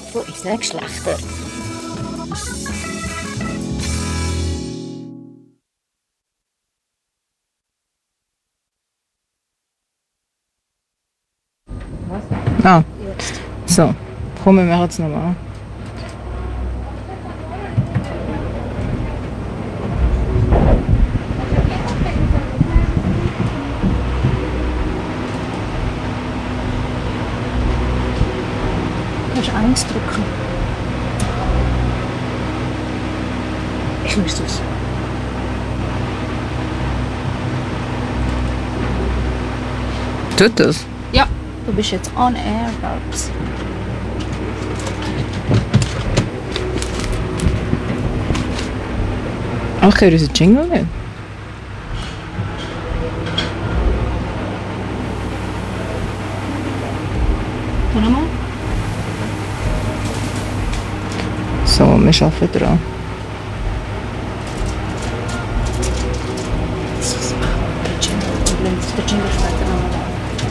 von unseren Geschlechtern. Ah, so, komm, wir machen es nochmal. Du musst 1 drücken. Ich löse es. Tut das? Ja, du bist jetzt on air, Babs. Ach, ich höre unseren Jingle nicht. Dann nochmal. So, wir arbeiten dran. Der Jingle später nochmal.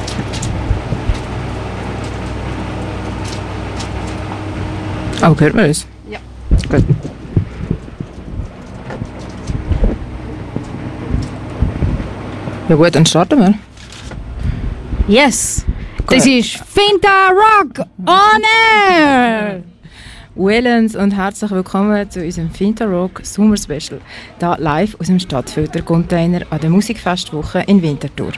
Oh, hört man uns? Ja. Gut. Ja gut, dann starten wir. Yes! Gut. Das ist Finta Rock on Air! Wellens und herzlich willkommen zu unserem Finta Rock Summer Special. Hier live aus dem Stadtfiltercontainer an der Musikfestwoche in Winterthur.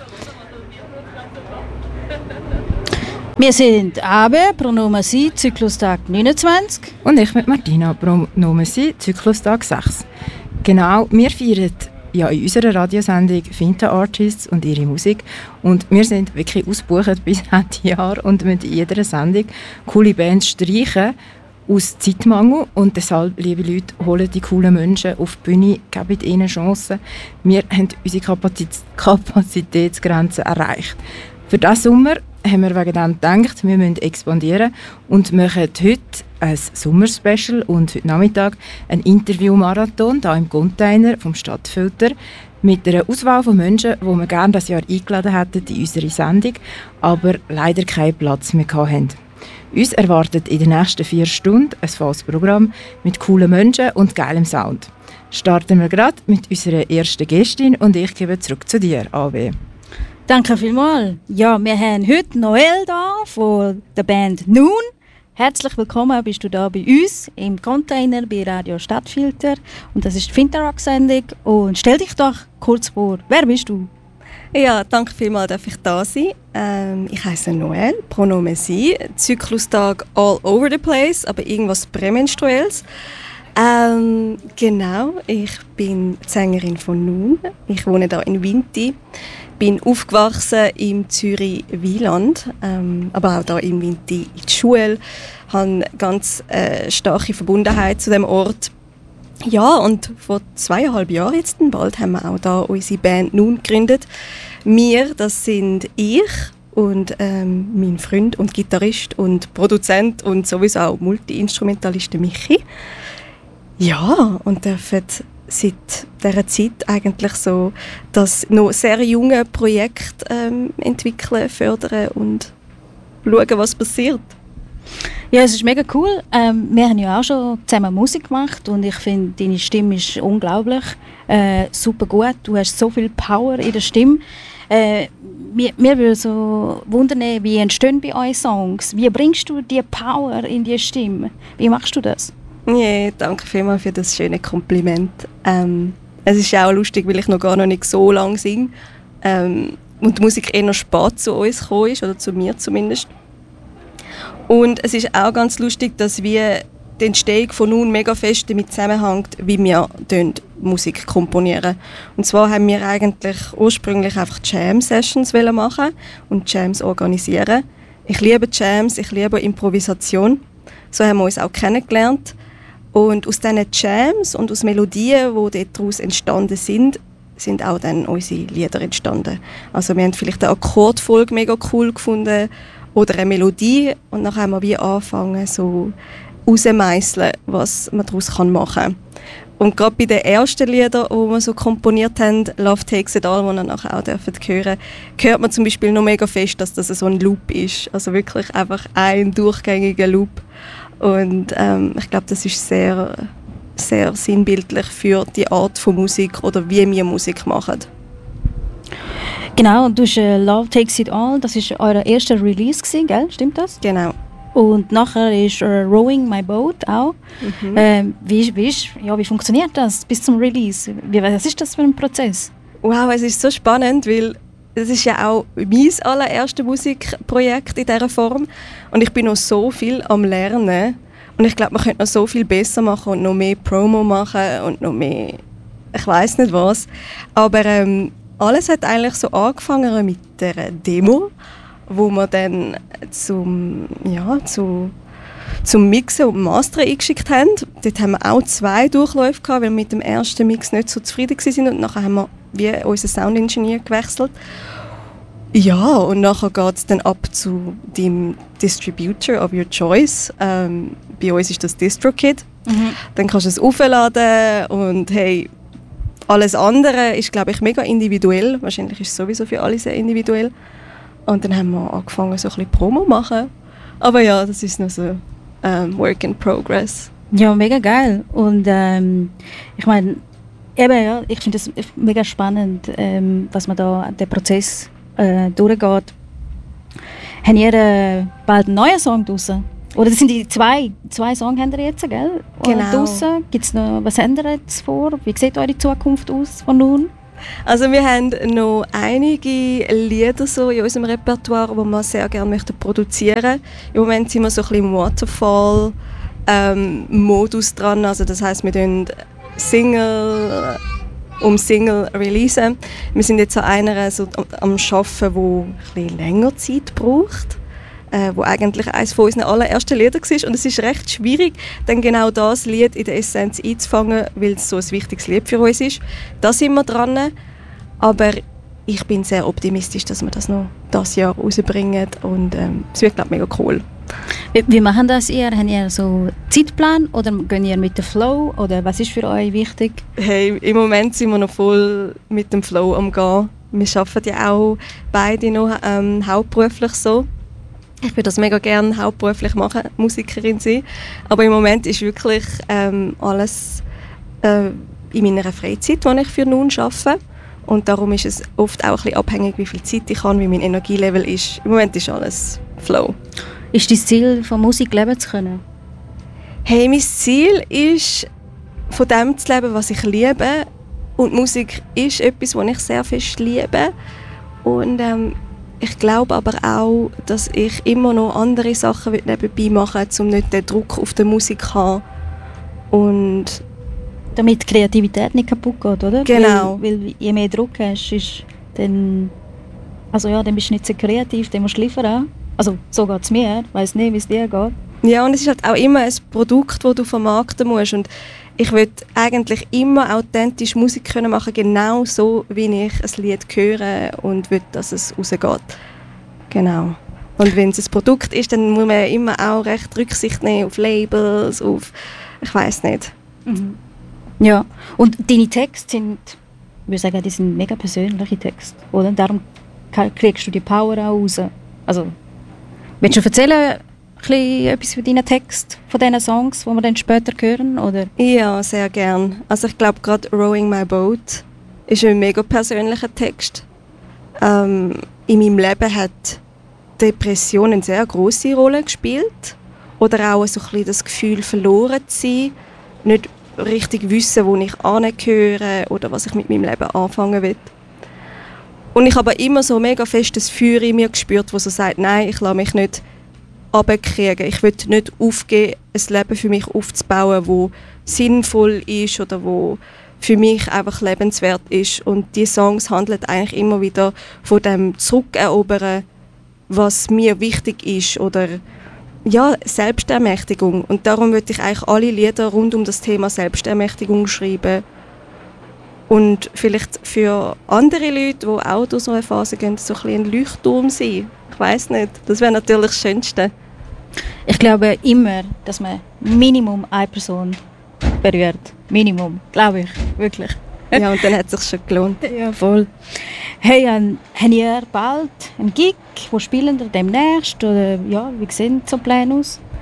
Wir sind Abe, Pronomen Sie, Zyklustag 29. Und ich mit Martina, Pronomen Sie, Zyklustag 6. Genau, wir feiern ja in unserer Radiosendung Finta Artists und ihre Musik. Und wir sind wirklich ausgebucht bis Ende Jahr und müssen in jeder Sendung coole Bands streichen aus Zeitmangel. Und deshalb, liebe Leute, holen die coolen Menschen auf die Bühne, geben ihnen Chancen. Wir haben unsere Kapazitätsgrenzen erreicht. Für diesen Sommer haben wir wegen dem gedacht, wir müssen expandieren und machen heute ein Sommer-Special und heute Nachmittag ein Interview-Marathon hier im Container vom Stadtfilter mit einer Auswahl von Menschen, die wir gerne dieses Jahr eingeladen hätten in unsere Sendung, aber leider keinen Platz mehr hatten. Uns erwartet in den nächsten 4 Stunden ein volles Programm mit coolen Menschen und geilem Sound. Starten wir gerade mit unserer ersten Gästin und ich gebe zurück zu dir, AB. Danke vielmals. Ja, wir haben heute Noel da von der Band Noon. Herzlich willkommen bist du da bei uns im Container bei Radio Stadtfilter. Und das ist die Finta Rock Sendung. Und stell dich doch kurz vor, wer bist du? Ja, danke vielmals, dass ich da sein. Ich heiße Noel, Pronomen Sie, Zyklustag all over the place, aber irgendwas Prämenstruelles. Genau, ich bin die Sängerin von Noon. Ich wohne hier in Winti. Bin aufgewachsen im Zürich-Wieland, aber auch hier im Winti in der Schule. Ich habe eine ganz starke Verbundenheit zu dem Ort. Ja, und vor 2,5 Jahren jetzt bald haben wir auch da unsere Band Noon gegründet. Wir, das sind ich und mein Freund und Gitarrist und Produzent und sowieso auch Multi-Instrumentalist Michi. Ja, und dürfen seit dieser Zeit eigentlich so das noch sehr junge Projekt entwickeln, fördern und schauen, was passiert. Ja, es ist mega cool. Wir haben ja auch schon zusammen Musik gemacht und ich finde, deine Stimme ist unglaublich super gut. Du hast so viel Power in der Stimme. Mir würde so wundern, wie entstehen bei euch Songs? Wie bringst du die Power in die Stimme? Wie machst du das? Ja, danke vielmals für das schöne Kompliment. Es ist auch lustig, weil ich noch gar nicht so lange singe und die Musik eher noch spät zu uns gekommen ist, oder zu mir zumindest. Und es ist auch ganz lustig, dass wir die Entstehung von nun mega fest damit zusammenhängt, wie wir Musik komponieren. Und zwar haben wir eigentlich ursprünglich einfach Jam-Sessions machen und Jams organisieren. Ich liebe Jams, ich liebe Improvisation. So haben wir uns auch kennengelernt. Und aus diesen Jams und aus Melodien, die daraus entstanden sind auch dann unsere Lieder entstanden. Also wir haben vielleicht eine Akkordfolge mega cool gefunden oder eine Melodie und dann haben wir wie angefangen, so rausmeisseln, was man daraus machen kann. Und gerade bei den ersten Liedern, die wir so komponiert haben, «Love Takes It All», die ihr nachher auch hören dürft, hört man zum Beispiel noch mega fest, dass das so ein Loop ist. Also wirklich einfach ein durchgängiger Loop. Und ich glaube, das ist sehr, sehr sinnbildlich für die Art von Musik oder wie wir Musik machen. Genau, und du hast «Love Takes It All», das war euer erster Release gewesen, gell? Stimmt das? Genau. Und nachher ist «Rowing My Boat» auch. Wie funktioniert das bis zum Release? Was ist das für ein Prozess? Wow, es ist so spannend, weil es ist ja auch mein allererstes Musikprojekt in dieser Form. Und ich bin noch so viel am Lernen. Und ich glaube, man könnte noch so viel besser machen und noch mehr Promo machen und noch mehr, ich weiß nicht was. Aber alles hat eigentlich so angefangen mit der Demo, wo wir dann zum Mixen und Mastern eingeschickt haben. Dort haben wir auch 2 Durchläufe gehabt, weil wir mit dem ersten Mix nicht so zufrieden waren. Und nachher haben wir wie unseren Soundingenieur gewechselt. Ja, und nachher geht es dann ab zu dem Distributor of your choice. Bei uns ist das DistroKid. Dann kannst du es aufladen und hey, alles andere ist, glaube ich, mega individuell. Wahrscheinlich ist es sowieso für alle sehr individuell. Und dann haben wir angefangen, so ein bisschen Promo zu machen. Aber ja, das ist noch so Work in Progress. Ja, mega geil. Und ich meine, ich finde es mega spannend, was man da den Prozess durchgeht. Habt ihr bald einen neuen Song draussen? Oder das sind die zwei Songs, habt ihr jetzt, gell? Genau. Draussen. Gibt's noch, was habt ihr jetzt vor? Wie sieht eure Zukunft aus von nun? Also wir haben noch einige Lieder so in unserem Repertoire, die wir sehr gerne produzieren möchten. Im Moment sind wir so ein bisschen im Waterfall-Modus dran. Also das heisst, wir releasen Single releasen. Wir sind jetzt an einer so am Arbeiten, die ein bisschen länger Zeit braucht. Wo eigentlich eines von unseren allerersten Lieder war. Und es ist recht schwierig, dann genau das Lied in der Essenz einzufangen, weil es so ein wichtiges Lied für uns ist. Da sind wir dran. Aber ich bin sehr optimistisch, dass wir das noch dieses Jahr rausbringen. Und es wird, glaube ich, mega cool. Wie machen das ihr? Habt ihr so einen Zeitplan oder gehen ihr mit dem Flow? Oder was ist für euch wichtig? Hey, im Moment sind wir noch voll mit dem Flow am Gehen. Wir arbeiten ja auch beide noch hauptberuflich so. Ich würde das mega gerne hauptberuflich machen, Musikerin sein. Aber im Moment ist wirklich alles in meiner Freizeit, die ich für nun arbeite. Und darum ist es oft auch ein bisschen abhängig, wie viel Zeit ich habe, wie mein Energielevel ist. Im Moment ist alles Flow. Ist dein Ziel, von Musik leben zu können? Hey, mein Ziel ist, von dem zu leben, was ich liebe. Und Musik ist etwas, was ich sehr fest liebe. Und ich glaube aber auch, dass ich immer noch andere Sachen nebenbei machen will, um nicht den Druck auf der Musik zu haben. Und damit die Kreativität nicht kaputt geht, oder? Genau. Weil je mehr Druck hast, dann bist du nicht so kreativ, dann musst du liefern. Also so geht es mir, ich weiss nicht, wie es dir geht. Ja, und es ist halt auch immer ein Produkt, das du vermarkten musst. Und ich will eigentlich immer authentisch Musik können machen, genau so, wie ich ein Lied höre und will, dass es rausgeht. Genau. Und wenn es ein Produkt ist, dann muss man immer auch recht Rücksicht nehmen auf Labels, auf, ich weiss nicht. Mhm. Ja, und deine Texte sind, ich würde sagen, die sind mega persönliche Texte, oder? Darum kriegst du die Power auch raus. Also, willst du erzählen, etwas von deinen Texten, von diesen Songs, die wir dann später hören? Oder? Ja, sehr gern. Also ich glaube, gerade «Rowing My Boat» ist ein mega persönlicher Text. In meinem Leben hat Depression eine sehr grosse Rolle gespielt. Oder auch so ein bisschen das Gefühl, verloren zu sein. Nicht richtig wissen, wo ich hingehöre oder was ich mit meinem Leben anfangen will. Und ich habe immer so mega festes Feuer in mir gespürt, das so sagt, nein, ich lasse mich nicht runterkriegen. Ich will nicht aufgeben, ein Leben für mich aufzubauen, das sinnvoll ist oder wo für mich einfach lebenswert ist. Und die Songs handeln eigentlich immer wieder von dem Zurückerobern, was mir wichtig ist oder ja, Selbstermächtigung. Und darum würde ich eigentlich alle Lieder rund um das Thema Selbstermächtigung schreiben. Und vielleicht für andere Leute, die auch durch so eine Phase gehen, so ein bisschen ein Leuchtturm sein. Ich weiss nicht. Das wäre natürlich das Schönste. Ich glaube immer, dass man Minimum eine Person berührt. Minimum, glaube ich. Wirklich. Ja, und dann hat es sich schon gelohnt. Ja, voll. Hey, habt ihr bald einen Gig? Wo spielen ihr demnächst? Oder ja, wie sehen so Pläne aus?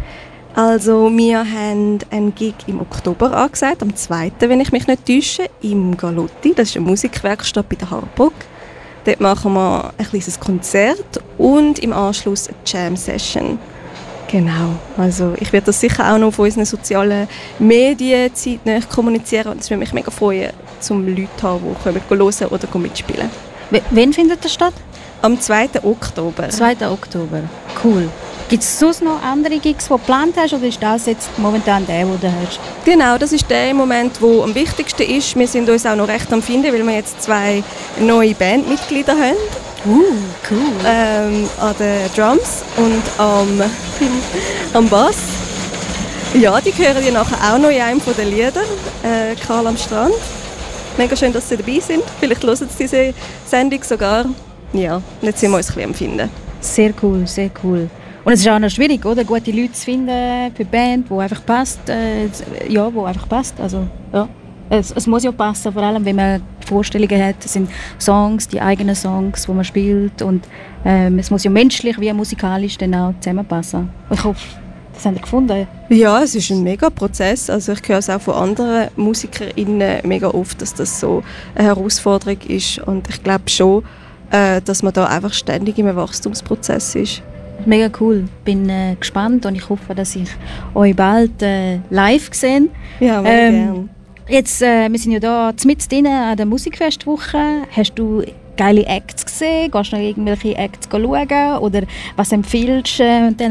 Also wir haben einen Gig im Oktober angesagt, am 2., wenn ich mich nicht täusche, im Galotti. Das ist eine Musikwerkstatt bei der Harburg. Dort machen wir ein kleines Konzert und im Anschluss eine Jam-Session. Genau, also ich werde das sicher auch noch auf unseren sozialen Medien zeitnah kommunizieren und es würde mich mega freuen, um Leute zu haben, die hören oder mitspielen. Wann findet das statt? Am 2. Oktober. 2. Oktober, cool. Gibt es sonst noch andere Gigs, die du geplant hast, oder ist das jetzt momentan der, den du hast? Genau, das ist der Moment, der am wichtigsten ist. Wir sind uns auch noch recht am Finden, weil wir jetzt 2 neue Bandmitglieder haben. Cool. An den Drums und am Bass. Ja, die hören ja nachher auch noch in einem der Lieder, Karl am Strand. Mega schön, dass sie dabei sind. Vielleicht hören sie diese Sendung sogar. Ja, jetzt sind wir uns ein bisschen am Finden. Sehr cool, sehr cool. Und es ist auch noch schwierig, oder? Gute Leute zu finden für die Band, die einfach passt. Wo einfach passt. Also, ja. Es muss ja passen, vor allem wenn man Vorstellungen hat. Es sind Songs, die eigenen Songs, die man spielt. Und es muss ja menschlich wie musikalisch dann auch zusammenpassen. Ich hoffe, das haben Sie gefunden. Ja, es ist ein mega Prozess. Also ich höre es auch von anderen MusikerInnen mega oft, dass das so eine Herausforderung ist. Und ich glaube schon, dass man da einfach ständig im Wachstumsprozess ist. Mega cool. Bin gespannt und ich hoffe, dass ich euch bald live sehe. Ja, mega gerne. Jetzt, wir sind ja da mitten an der Musikfestwoche. Hast du geile Acts gesehen? Gehst du noch irgendwelche Acts schauen? Oder was empfiehlst du